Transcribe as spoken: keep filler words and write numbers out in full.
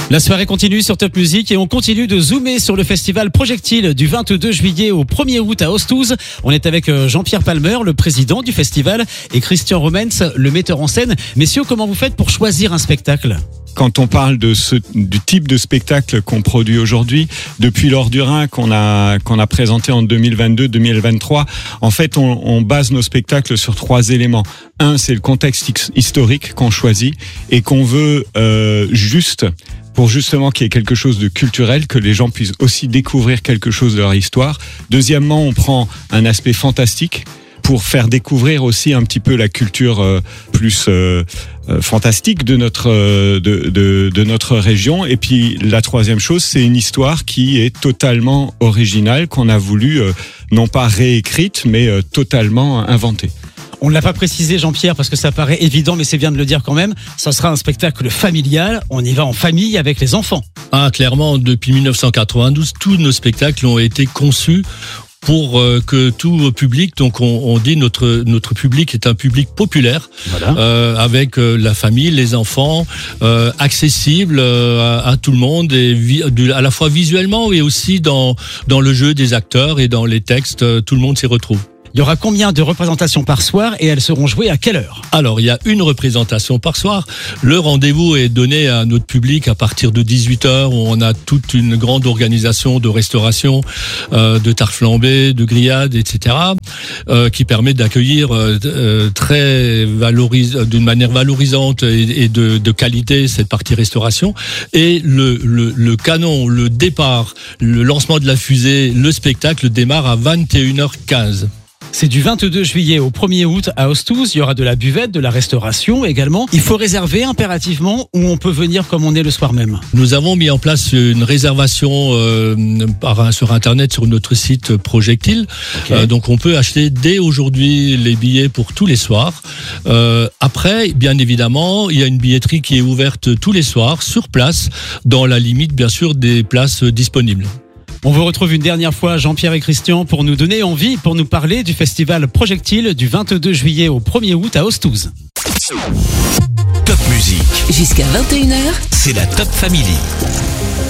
La soirée continue sur Top Music et on continue de zoomer sur le festival Projectile du vingt-deux juillet au premier août à Ostouze. On est avec Jean-Pierre Palmer, le président du festival, et Christian Romens, le metteur en scène. Messieurs, comment vous faites pour choisir un spectacle ? Quand on parle de ce, du type de spectacle qu'on produit aujourd'hui, depuis l'Or du Rhin qu'on a, qu'on a présenté en deux mille vingt-deux deux mille vingt-trois, en fait, on, on base nos spectacles sur trois éléments. Un, c'est le contexte historique qu'on choisit et qu'on veut euh, juste pour justement qu'il y ait quelque chose de culturel, que les gens puissent aussi découvrir quelque chose de leur histoire. Deuxièmement, on prend un aspect fantastique pour faire découvrir aussi un petit peu la culture euh, plus euh, euh, fantastique de notre euh, de, de de notre région. Et puis la troisième chose, c'est une histoire qui est totalement originale, qu'on a voulu euh, non pas réécrite, mais euh, totalement inventée. On ne l'a pas précisé, Jean-Pierre, parce que ça paraît évident, mais c'est bien de le dire quand même. Ça sera un spectacle familial. On y va en famille avec les enfants. Ah, clairement, depuis dix-neuf cent quatre-vingt-douze, tous nos spectacles ont été conçus pour euh, que tout public, donc on, on dit notre notre public est un public populaire, voilà. euh, avec euh, la famille, les enfants, euh, accessible euh, à, à tout le monde et vi, de, à la fois visuellement et aussi dans dans le jeu des acteurs et dans les textes, euh, tout le monde s'y retrouve. Il y aura combien de représentations par soir et elles seront jouées à quelle heure ? Alors, il y a une représentation par soir. Le rendez-vous est donné à notre public à partir de dix-huit heures, où on a toute une grande organisation de restauration, euh, de tarte flambée, de grillades, et cetera, euh, qui permet d'accueillir euh, très valorise, d'une manière valorisante et, et de, de qualité cette partie restauration. Et le, le, le canon, le départ, le lancement de la fusée, le spectacle démarre à vingt et une heures quinze. C'est du vingt-deux juillet au premier août à Ostouze. Il y aura de la buvette, de la restauration également. Il faut réserver impérativement ou on peut venir comme on est le soir même. Nous avons mis en place une réservation euh, par, sur Internet sur notre site Projectile. Okay. Euh, donc on peut acheter dès aujourd'hui les billets pour tous les soirs. Euh, après, bien évidemment, il y a une billetterie qui est ouverte tous les soirs sur place, dans la limite bien sûr des places disponibles. On vous retrouve une dernière fois, Jean-Pierre et Christian, pour nous donner envie, pour nous parler du festival Projectile du vingt-deux juillet au premier août à Ostouze. Top Music. Jusqu'à vingt et une heures. C'est la Top Family.